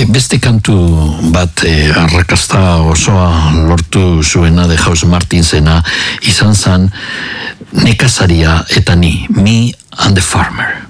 Beste kantu bat arrakasta osoa lortu zuena de House Martinsena izan zan Nekazaria eta ni, Me and the Farmer.